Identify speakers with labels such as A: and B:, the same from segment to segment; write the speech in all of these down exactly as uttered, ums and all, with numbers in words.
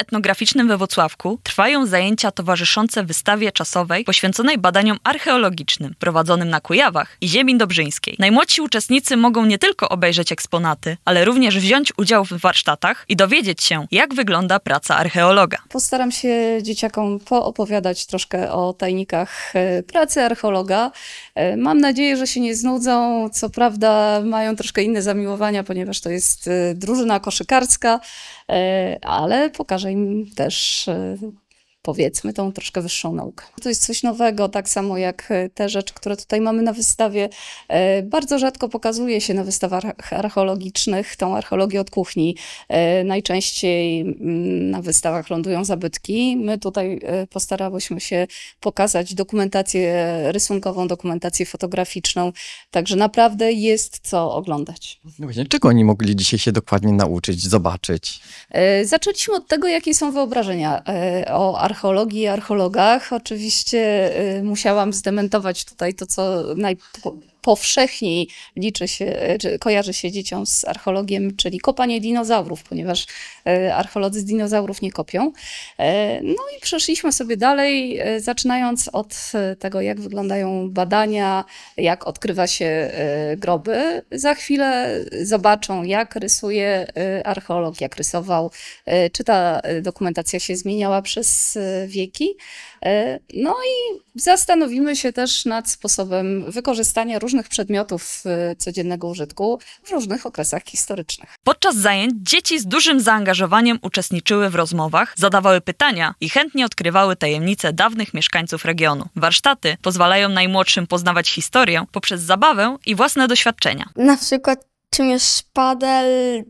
A: Etnograficznym we Włocławku trwają zajęcia towarzyszące wystawie czasowej poświęconej badaniom archeologicznym prowadzonym na Kujawach i ziemi dobrzyńskiej. Najmłodsi uczestnicy mogą nie tylko obejrzeć eksponaty, ale również wziąć udział w warsztatach i dowiedzieć się, jak wygląda praca archeologa.
B: Postaram się dzieciakom poopowiadać troszkę o tajnikach pracy archeologa. Mam nadzieję, że się nie znudzą. Co prawda mają troszkę inne zamiłowania, ponieważ to jest drużyna koszykarska, ale pokażę im też, powiedzmy, tą troszkę wyższą naukę. To jest coś nowego, tak samo jak te rzeczy, które tutaj mamy na wystawie. Bardzo rzadko pokazuje się na wystawach archeologicznych tą archeologię od kuchni. Najczęściej na wystawach lądują zabytki. My tutaj postarałyśmy się pokazać dokumentację rysunkową, dokumentację fotograficzną, także naprawdę jest co oglądać.
C: No właśnie, czego oni mogli dzisiaj się dokładnie nauczyć, zobaczyć?
B: Zaczęliśmy od tego, jakie są wyobrażenia o archeologii i archeologach. Oczywiście y, musiałam zdementować tutaj to, co najpowszechniej liczy się, czy kojarzy się dzieciom z archeologiem, czyli kopanie dinozaurów, ponieważ y, archeolodzy z dinozaurów nie kopią. Y, no i przeszliśmy sobie dalej, y, zaczynając od tego, jak wyglądają badania, jak odkrywa się y, groby. Za chwilę zobaczą, jak rysuje y, archeolog, jak rysował, y, czy ta dokumentacja się zmieniała przez wieki. No i zastanowimy się też nad sposobem wykorzystania różnych przedmiotów codziennego użytku w różnych okresach historycznych.
A: Podczas zajęć dzieci z dużym zaangażowaniem uczestniczyły w rozmowach, zadawały pytania i chętnie odkrywały tajemnice dawnych mieszkańców regionu. Warsztaty pozwalają najmłodszym poznawać historię poprzez zabawę i własne doświadczenia.
D: Na przykład czym jest szpadel.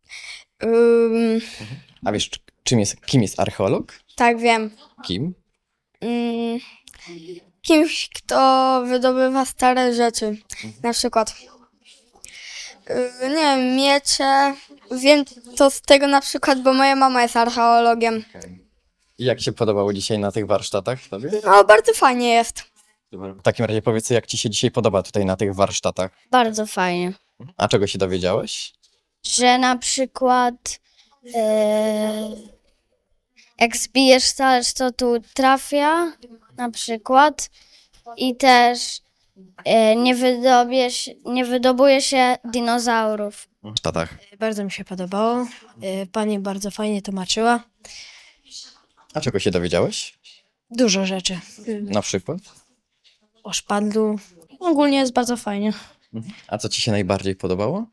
D: Um...
C: A wiesz, czym jest, kim jest archeolog?
D: Tak, wiem.
C: Kim?
D: Mm, kimś, kto wydobywa stare rzeczy. Mhm. Na przykład, yy, nie wiem, miecze. Wiem to z tego na przykład, bo moja mama jest archeologiem.
C: Okay. I jak się podobało dzisiaj na tych warsztatach tobie?
D: No, bardzo fajnie jest.
C: W takim razie powiedz, jak ci się dzisiaj podoba tutaj na tych warsztatach?
E: Bardzo fajnie.
C: A czego się dowiedziałeś?
E: Że na przykład yy... jak zbijesz talerz, to tu trafia, na przykład, i też e, nie, wydobiesz, nie wydobuje się dinozaurów.
C: W Statach.
F: Bardzo mi się podobało. Pani bardzo fajnie tłumaczyła.
C: A czego się dowiedziałeś?
F: Dużo rzeczy.
C: Na przykład?
F: O szpadlu. Ogólnie jest bardzo fajnie.
C: A co ci się najbardziej podobało?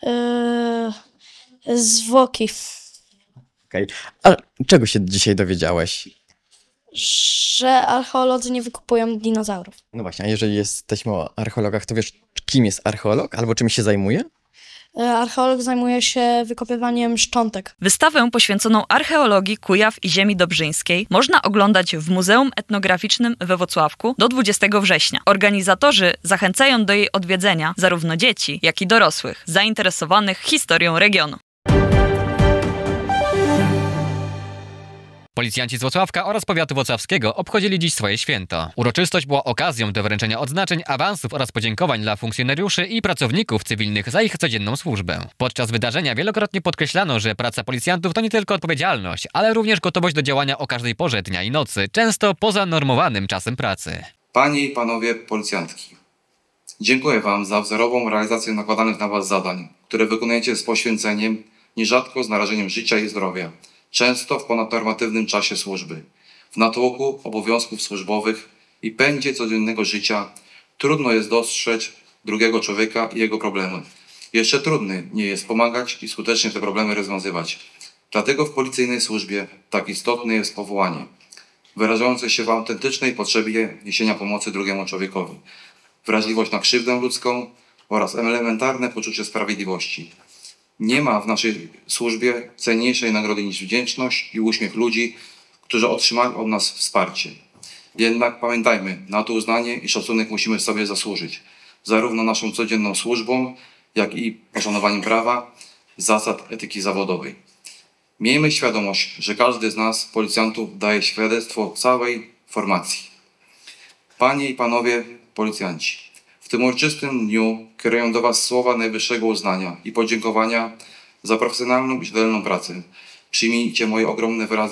F: Yy, zwłoki.
C: Okej. Okay. A czego się dzisiaj dowiedziałeś?
F: Że archeolodzy nie wykupują dinozaurów.
C: No właśnie, a jeżeli jesteśmy o archeologach, to wiesz, kim jest archeolog albo czym się zajmuje?
F: Archeolog zajmuje się wykopywaniem szczątek.
A: Wystawę poświęconą archeologii Kujaw i ziemi dobrzyńskiej można oglądać w Muzeum Etnograficznym we Włocławku do dwudziestego września. Organizatorzy zachęcają do jej odwiedzenia zarówno dzieci, jak i dorosłych zainteresowanych historią regionu.
G: Policjanci z Włocławka oraz powiatu włocławskiego obchodzili dziś swoje święto. Uroczystość była okazją do wręczenia odznaczeń, awansów oraz podziękowań dla funkcjonariuszy i pracowników cywilnych za ich codzienną służbę. Podczas wydarzenia wielokrotnie podkreślano, że praca policjantów to nie tylko odpowiedzialność, ale również gotowość do działania o każdej porze dnia i nocy, często poza normowanym czasem pracy.
H: Panie i panowie policjantki, dziękuję wam za wzorową realizację nakładanych na was zadań, które wykonujecie z poświęceniem, nierzadko z narażeniem życia i zdrowia. Często w ponadnormatywnym czasie służby. W natłoku obowiązków służbowych i pędzie codziennego życia trudno jest dostrzec drugiego człowieka i jego problemy. Jeszcze trudniej nie jest pomagać i skutecznie te problemy rozwiązywać. Dlatego w policyjnej służbie tak istotne jest powołanie, wyrażające się w autentycznej potrzebie niesienia pomocy drugiemu człowiekowi. Wrażliwość na krzywdę ludzką oraz elementarne poczucie sprawiedliwości. Nie ma w naszej służbie cenniejszej nagrody niż wdzięczność i uśmiech ludzi, którzy otrzymają od nas wsparcie. Jednak pamiętajmy, na to uznanie i szacunek musimy sobie zasłużyć. Zarówno naszą codzienną służbą, jak i poszanowaniem prawa, zasad etyki zawodowej. Miejmy świadomość, że każdy z nas, policjantów, daje świadectwo całej formacji. Panie i panowie policjanci, w tym uroczystym dniu kieruję do was słowa najwyższego uznania i podziękowania za profesjonalną i rzetelną pracę. Przyjmijcie moje ogromne wyrazy